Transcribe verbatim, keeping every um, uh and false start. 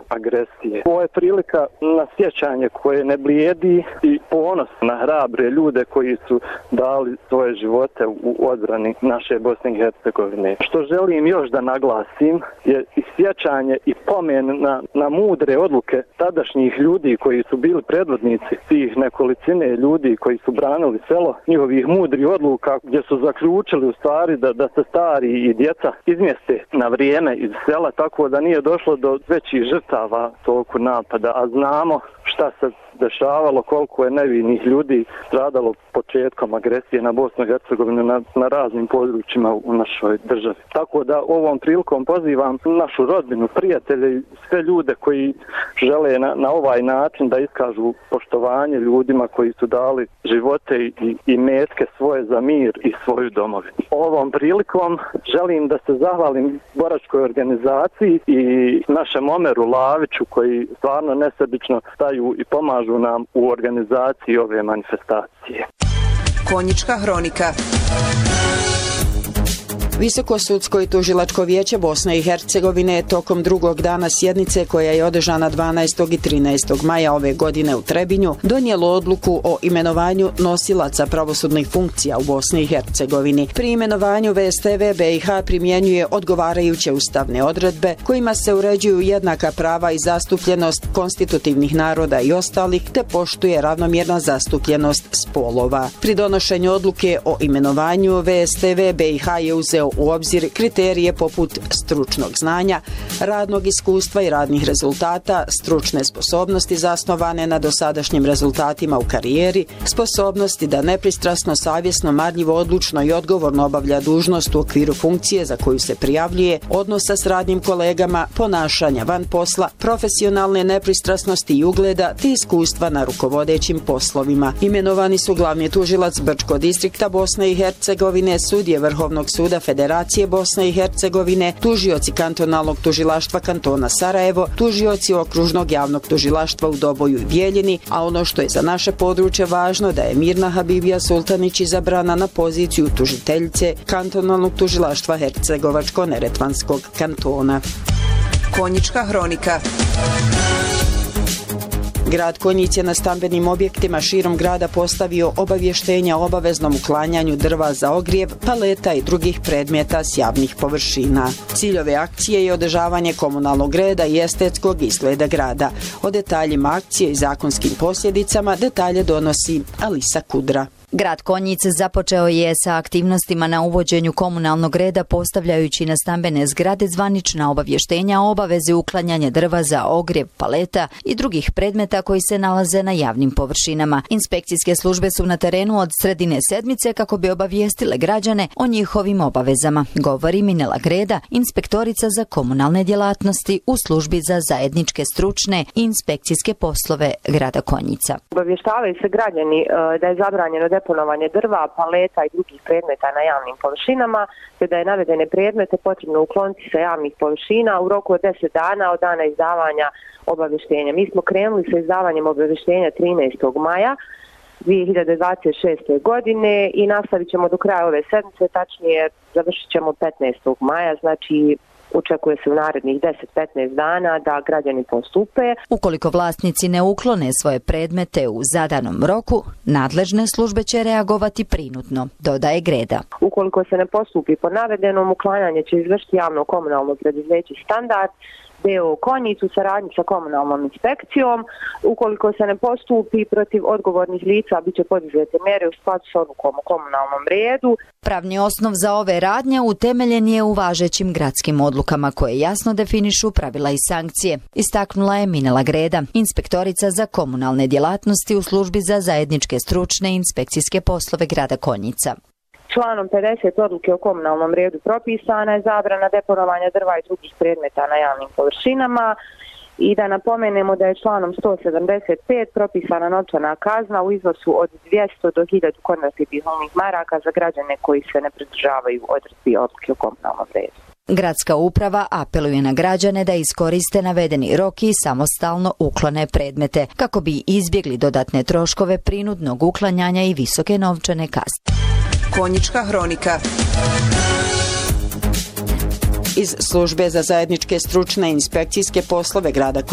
agresije. Ovo je prilika na sjećanje koje ne blijedi i ponos na hrabre ljude koji su dali svoje živote u odbrani naše Bosne i Hercegovine. Što želim još da naglasim je i sjećanje i pomen na, na mudre odluke tadašnjih ljudi koji su bili predvodnici tih nekolicine ljudi koji su branili selo, njihovih mudrih odluka gdje su zaključili u stvari da, da se stari i djeca izmjeste na vrijeme iz sela, tako da nije došlo do većih žrtava toku napada, a znamo šta se dešavalo, koliko je nevinih ljudi stradalo početkom agresije na Bosnu i Hercegovinu na, na raznim područjima u našoj državi. Tako da ovom prilikom pozivam našu rodbinu, prijatelje i sve ljude koji žele na, na ovaj način da iskažu poštovanje ljudima koji su dali živote i, i metke svoje za mir i svoju domovinu. Ovom prilikom želim da se zahvalim boračkoj organizaciji i našem Omeru Laviću koji stvarno nesebično staju i pomažu nam u organizaciji ove manifestacije. Konjička hronika. Visoko sudsko i tužilačko vijeće Bosne i Hercegovine je tokom drugog dana sjednice koja je održana dvanaestog i trinaestog maja ove godine u Trebinju donijelo odluku o imenovanju nosilaca pravosudnih funkcija u Bosni i Hercegovini. Pri imenovanju V S T V B i H primjenjuje odgovarajuće ustavne odredbe kojima se uređuju jednaka prava i zastupljenost konstitutivnih naroda i ostalih te poštuje ravnomjerna zastupljenost spolova. Pri donošenju odluke o imenovanju V S T V B i H je uzeo u obzir kriterije poput stručnog znanja, radnog iskustva i radnih rezultata, stručne sposobnosti zasnovane na dosadašnjim rezultatima u karijeri, sposobnosti da nepristrasno, savjesno, marljivo, odlučno i odgovorno obavlja dužnost u okviru funkcije za koju se prijavljuje, odnosa s radnim kolegama, ponašanja van posla, profesionalne nepristrasnosti i ugleda te iskustva na rukovodećim poslovima. Imenovani su glavni tužilac Brčko distrikta Bosne i Hercegovine, sudije Vrhovnog suda Federacije Bosne i Hercegovine, tužioci kantonalnog tužilaštva kantona Sarajevo, tužioci okružnog javnog tužilaštva u Doboju i Bijeljini, a ono što je za naše područje važno da je Mirna Habibija Sultanić izabrana na poziciju tužiteljice kantonalnog tužilaštva Hercegovačko-Neretvanskog kantona. Konjička hronika. Grad Konjic je na stambenim objektima širom grada postavio obavještenja o obaveznom uklanjanju drva za ogrjev, paleta i drugih predmeta s javnih površina. Cilj ove akcije je održavanje komunalnog reda i estetskog izgleda grada. O detaljima akcije i zakonskim posljedicama detalje donosi Alisa Kudra. Grad Konjic započeo je sa aktivnostima na uvođenju komunalnog reda postavljajući na stambene zgrade zvanična obavještenja o obavezi uklanjanja drva za ogrjev, paleta i drugih predmeta koji se nalaze na javnim površinama. Inspekcijske službe su na terenu od sredine sedmice kako bi obavijestile građane o njihovim obavezama, govori Minela Greda, inspektorica za komunalne djelatnosti u službi za zajedničke stručne i inspekcijske poslove grada Konjica. Obavještavaju se građani da je zabranjeno deponovanje drva, paleta i drugih predmeta na javnim površinama, te da je navedene predmete potrebno ukloniti sa javnih površina u roku od deset dana od dana izdavanja obavještenja. Mi smo krenuli sa izdavanjem obavještenja trinaestog maja dvije hiljade dvadeset šeste. godine i nastavit ćemo do kraja ove sedmice, tačnije završit ćemo petnaestog maja, znači očekuje se u narednih deset do petnaest dana da građani postupe. Ukoliko vlasnici ne uklone svoje predmete u zadanom roku, nadležne službe će reagovati prinudno, dodaje Greda. Ukoliko se ne postupi po navedenom, uklanjanje će izvršiti javno komunalno preduzeće Standard, D O Konjic u saradnji sa komunalnom inspekcijom. Ukoliko se ne postupi protiv odgovornih lica, bit će poduzete mjere u skladu s odlukom o komunalnom redu. Pravni osnov za ove radnje utemeljen je u važećim gradskim odlukama koje jasno definišu pravila i sankcije, istaknula je Minela Greda, inspektorica za komunalne djelatnosti u službi za zajedničke stručne i inspekcijske poslove grada Konjica. Članom pedeset odluke o komunalnom redu propisana je zabrana deponovanja drva i drugih predmeta na javnim površinama i da napomenemo da je članom sto sedamdeset pet propisana novčana kazna u iznosu od dvjesto do hiljadu konvertibilnih maraka za građane koji se ne pridržavaju odredbi odluke o komunalnom redu. Gradska uprava apeluje na građane da iskoriste navedeni rok i samostalno uklone predmete kako bi izbjegli dodatne troškove prinudnog uklanjanja i visoke novčane kazne. Konjička hronika. Iz službe za zajedničke stručne inspekcijske poslove grada